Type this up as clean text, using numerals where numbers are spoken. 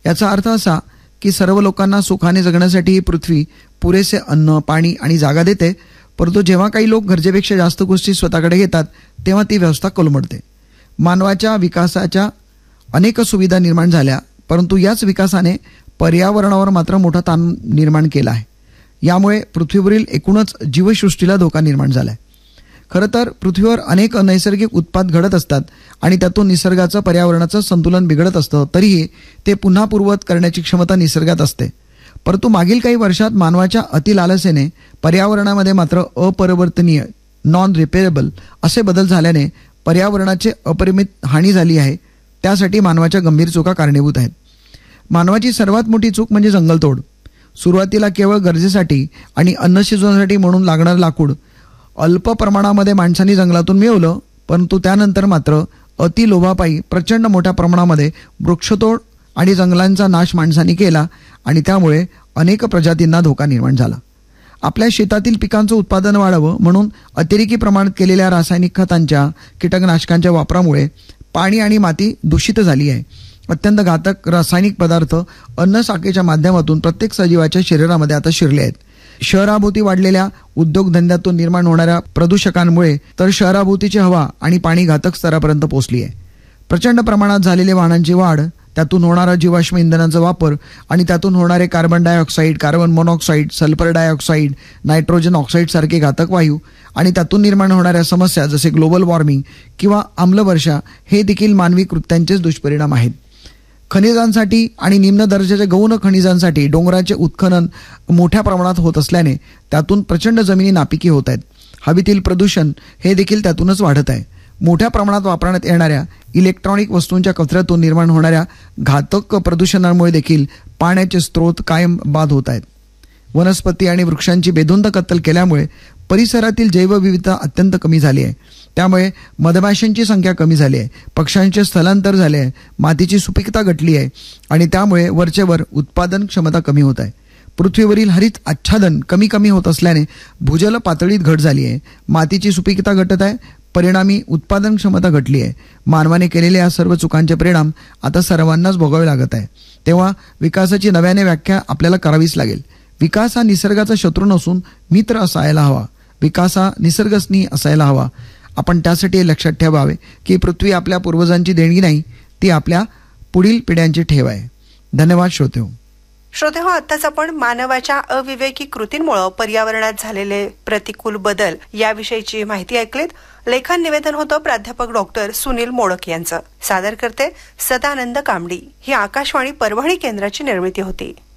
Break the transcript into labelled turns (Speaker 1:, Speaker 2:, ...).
Speaker 1: याचा अर्थ असा की सर्व लोकांना सुखाने जगण्यासाठी ही पृथ्वी पुरेसे अन्न, पाणी आणि जागा देते, परंतु जेव्हा काही लोक गरजेपेक्षा जास्त गोष्टी स्वतःकडे घेतात तेव्हा ती व्यवस्था कोलमडते. मानवाच्या विकासाच्या अनेक सुविधा निर्माण झाल्या, परंतु याच विकासाने पर्यावरणावर मात्र मोठा ताण निर्माण केला आहे. यामुळे पृथ्वीवरील एकूणच जीवसृष्टीला धोका निर्माण झाला आहे. खरं तर पृथ्वीवर अनेक नैसर्गिक उत्पाद घडत असतात आणि त्यातून निसर्गाचं, पर्यावरणाचं संतुलन बिघडत असतं, तरीही ते पुन्हा पूर्ववत करण्याची क्षमता निसर्गात असते. परंतु मागील काही वर्षात मानवाच्या अतिलालसेने पर्यावरणामध्ये मात्र अपरिवर्तनीय, नॉन रिपेरेबल असे बदल झाल्याने पर्यावरणाची अपरिमित हानी झाली आहे. त्यासाठी मानवाच्या गंभीर चुका कारणीभूत आहेत. मानवाची सर्वात मोठी चूक म्हणजे जंगलतोड. सुरुवातीला केवळ गरजेसाठी आणि अन्न शिजवण्यासाठी म्हणून लागणारं लाकूड अल्प प्रमाणामध्ये माणसांनी जंगलातून मिळवलं, परंतु त्यानंतर मात्र अतिलोभापायी प्रचंड मोठ्या प्रमाणामध्ये वृक्षतोड आणि जंगलांचा नाश माणसांनी केला आणि त्यामुळे अनेक प्रजातींना धोका निर्माण झाला. आपल्या शेतातील पिकांचं उत्पादन वाढावं म्हणून अतिरेकी प्रमाणात केलेल्या रासायनिक खतांच्या, कीटकनाशकांच्या वापरामुळे पाणी आणि माती दूषित झाली आहे. अत्यंत घातक रासायनिक पदार्थ अन्न साखळीच्या माध्यमातून प्रत्येक सजीवाच्या शरीरामध्ये आता शिरले आहेत. शहराभोवती वाढलेल्या उद्योगधंद्यातून निर्माण होणाऱ्या प्रदूषकांमुळे तर शहराभोवतीची हवा आणि पाणी घातक स्तरापर्यंत पोहोचली आहे. प्रचंड प्रमाणात झालेली वाहनांची वाढ, त्यातून होणारा जीवाश्म इंधनांचा वापर आणि त्यातून होणारे carbon dioxide, carbon monoxide, sulphur dioxide, nitrogen oxide सारखे घातक वायू आणि त्यातून निर्माण होणाऱ्या समस्या जसे ग्लोबल वॉर्मिंग किंवा आम्लवर्षा हे देखील मानवी कृत्यांचेच दुष्परिणाम आहेत. खनिजांसाठी आणि निम्न दर्जाच्या गौण खनिजांसाठी डोंगराचे उत्खनन मोठ्या प्रमाणात होत असल्याने त्यातून प्रचंड जमिनी नापिकी होत आहेत. हवेतील प्रदूषण हे देखील त्यातूनच वाढत आहे. मोठ्या प्रमाणात वापरण्यात येणाऱ्या इलेक्ट्रॉनिक वस्तूंच्या कचऱ्यातून निर्माण होणाऱ्या घातक प्रदूषणामुळे देखील पाण्याचे स्रोत कायम बाद होत आहेत. वनस्पती आणि वृक्षांची बेधुंद कत्तल केल्यामुळे परिसरातील जैवविविधता अत्यंत कमी झाली आहे. त्यामुळे मधमाशांची संख्या कमी झाली आहे, पक्ष्यांचे स्थलांतर झाले आहे, मातीची सुपीकता घटली आहे आणि त्यामुळे वरचेवर उत्पादन क्षमता कमी होत आहे. पृथ्वीवरील हरित आच्छादन कमी कमी होत असल्याने भूजल पातळीत घट झाली आहे, मातीची सुपीकता घटत आहे, परिणामी उत्पादन क्षमता घटली आहे. मानवाने केलेल्या या सर्व चुकांचे परिणाम आता सर्वांनाच भोगावे लागत आहे. तेव्हा विकासाची नव्याने व्याख्या आपल्याला करावीच लागेल. विकास हा निसर्गाचा शत्रू नसून मित्र असायला हवा. विकास हा निसर्गस्नेही असायला हवा. आपण त्यासाठी हे लक्षात ठेवावे की पृथ्वी आपल्या पूर्वजांची देणगी नाही, ती आपल्या पुढील पिढ्यांची ठेव आहे. धन्यवाद श्रोतेहो.
Speaker 2: आताच आपण मानवाच्या अविवेकी कृतींमुळे पर्यावरणात झालेले प्रतिकूल बदल याविषयीची माहिती ऐकलीत. लेखन निवेदन होतं प्राध्यापक डॉक्टर सुनील मोडक यांचं. सादर करते सदानंद कामडी. ही आकाशवाणी परभणी केंद्राची निर्मिती होती.